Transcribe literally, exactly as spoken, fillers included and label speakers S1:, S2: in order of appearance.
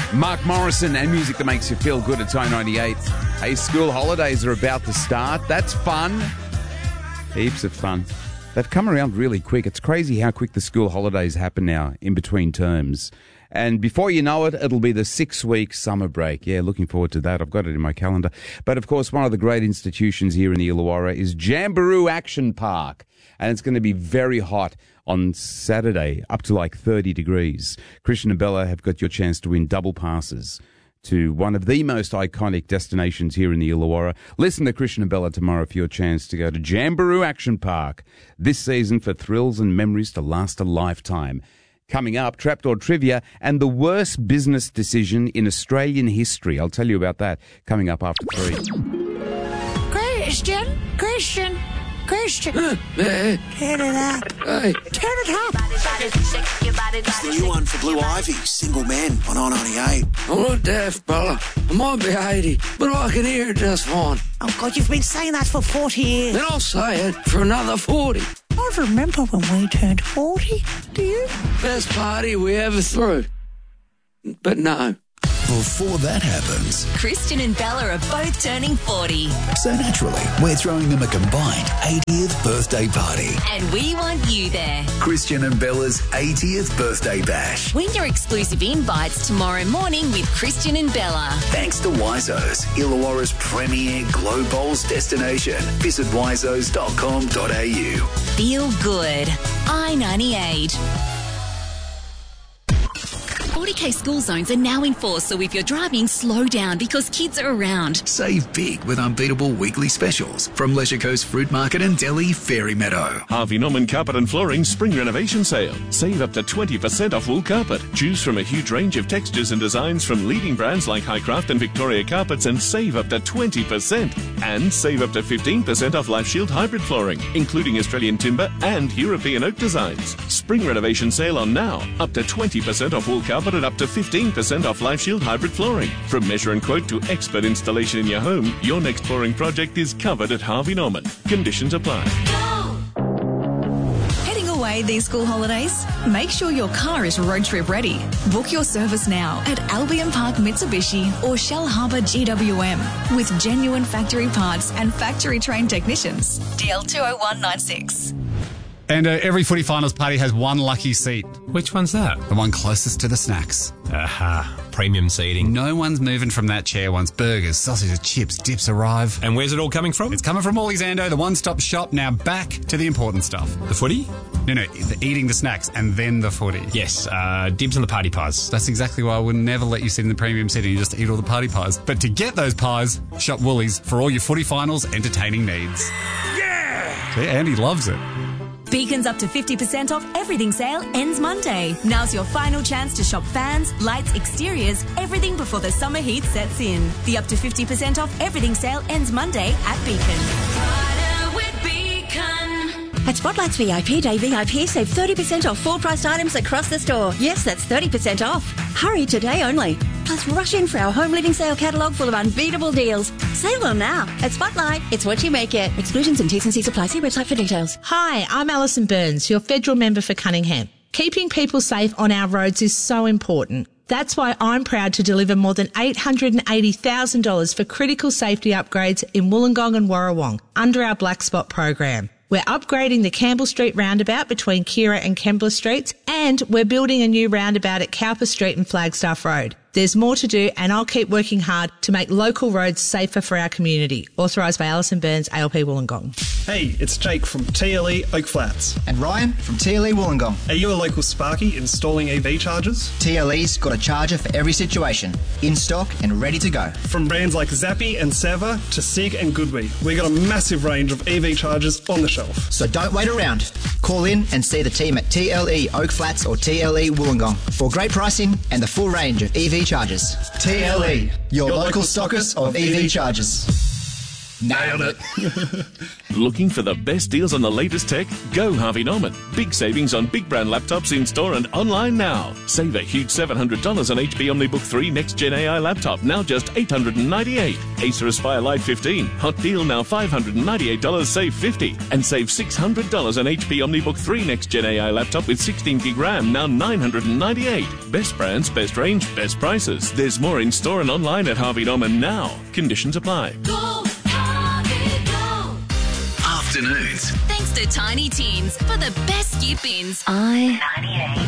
S1: Mark Morrison and music that makes you feel good at Time ninety-eight. Hey, school holidays are about to start. That's fun. Heaps of fun. They've come around really quick. It's crazy how quick the school holidays happen now in between terms. And before you know it, it'll be the six-week summer break. Yeah, looking forward to that. I've got it in my calendar. But, of course, one of the great institutions here in the Illawarra is Jamberoo Action Park. And it's going to be very hot on Saturday, up to like thirty degrees. Christian and Bella have got your chance to win double passes to one of the most iconic destinations here in the Illawarra. Listen to Christian and Bella tomorrow for your chance to go to Jamberoo Action Park this season for thrills and memories to last a lifetime. Coming up, Trapdoor Trivia and the worst business decision in Australian history. I'll tell you about that coming up after three.
S2: Christian, Christian, Christian.
S3: Uh, uh,
S2: Turn it up.
S3: hey.
S2: Turn it up.
S4: It's the new one for Blue Ivy, Single Men on I ninety-eight.
S3: I'm not deaf, Bella. I might be eighty, but I can hear just fine.
S2: Oh, God, you've been saying that for forty years.
S3: Then I'll say it for another forty.
S2: I remember when we turned forty. Do you?
S3: Best party we ever threw. But no.
S5: Before that happens,
S6: Christian and Bella are both turning forty.
S5: so naturally, we're throwing them a combined eightieth birthday party.
S6: And we want you there.
S5: Christian and Bella's eightieth birthday bash.
S6: Win your exclusive invites tomorrow morning with Christian and Bella.
S5: Thanks to Wizo's, Illawarra's premier Glow Bowls destination. Visit wizos dot com dot a u.
S6: Feel good. I ninety-eight. forty K school zones are now in force, so if you're driving, slow down because kids are around.
S5: Save big with unbeatable weekly specials from Leisure Coast Fruit Market and Delhi Fairy Meadow.
S7: Harvey Norman Carpet and Flooring Spring Renovation Sale. Save up to twenty percent off wool carpet. Choose from a huge range of textures and designs from leading brands like Highcraft and Victoria Carpets and save up to twenty percent. And save up to fifteen percent off Life Shield hybrid flooring, including Australian timber and European oak designs. Spring Renovation Sale on now. Up to twenty percent off wool carpet and up to fifteen percent off Life Shield hybrid flooring. From measure and quote to expert installation in your home, your next flooring project is covered at Harvey Norman. Conditions apply.
S8: Heading away these school holidays? Make sure your car is road trip ready. Book your service now at Albion Park Mitsubishi or Shell Harbour G W M with genuine factory parts and factory trained technicians. D L two oh one nine six.
S9: And uh, every footy finals party has one lucky seat.
S10: Which one's that?
S9: The one closest to the snacks.
S10: Aha, premium seating.
S9: No one's moving from that chair once burgers, sausages, chips, dips arrive.
S10: And where's it all coming from?
S9: It's coming from Morley's Ando, the one-stop shop. Now back to the important stuff.
S10: The footy?
S9: No, no, the eating the snacks and then the footy.
S10: Yes, uh, dibs on the party pies.
S9: That's exactly why I would never let you sit in the premium seating. You just eat all the party pies. But to get those pies, shop Woolies for all your footy finals entertaining needs. Yeah! See, Andy loves it.
S8: Beacon's up to fifty percent off everything sale ends Monday. Now's your final chance to shop fans, lights, exteriors, everything before the summer heat sets in. The up to fifty percent off everything sale ends Monday at Beacon.
S6: With Beacon.
S11: At Spotlight's V I P Day V I P, save thirty percent off full-priced items across the store. Yes, that's thirty percent off. Hurry today only. Plus, rush in for our home living sale catalogue full of unbeatable deals. Save them now. At Spotlight, it's what you make it. Exclusions and T's and C's apply. See website for details.
S12: Hi, I'm Alison Burns, your federal member for Cunningham. Keeping people safe on our roads is so important. That's why I'm proud to deliver more than eight hundred eighty thousand dollars for critical safety upgrades in Wollongong and Warrawong under our Black Spot program. We're upgrading the Campbell Street roundabout between Keira and Kembla Streets, and we're building a new roundabout at Cowper Street and Flagstaff Road. There's more to do, and I'll keep working hard to make local roads safer for our community. Authorised by Alison Burns, A L P Wollongong.
S13: Hey, it's Jake from T L E Oak Flats.
S14: And Ryan from T L E Wollongong.
S13: Are you a local Sparky installing E V chargers?
S14: T L E's got a charger for every situation, in stock and ready to go.
S13: From brands like Zappi and Seva to Sig and Goodwee, we got a massive range of E V chargers on the shelf.
S14: So don't wait around. Call in and see the team at T L E Oak Flats or T L E Wollongong for great pricing and the full range of E V chargers. T L E, your, your local stockist of E V chargers.
S13: Nailed it.
S7: Looking for the best deals on the latest tech? Go Harvey Norman. Big savings on big brand laptops in store and online now. Save a huge seven hundred dollars on H P OmniBook three Next Gen A I laptop, now just eight hundred ninety-eight dollars. Acer Aspire Lite fifteen, hot deal now five hundred ninety-eight dollars, save fifty dollars. And save six hundred dollars on H P OmniBook three Next Gen A I laptop with sixteen gig RAM, now nine hundred ninety-eight dollars. Best brands, best range, best prices. There's more in store and online at Harvey Norman now. Conditions apply.
S6: Go, Harvey, go.
S5: Afternoons.
S6: Thanks to Tiny Tins for the best skip ins.
S11: I
S6: ninety-eight.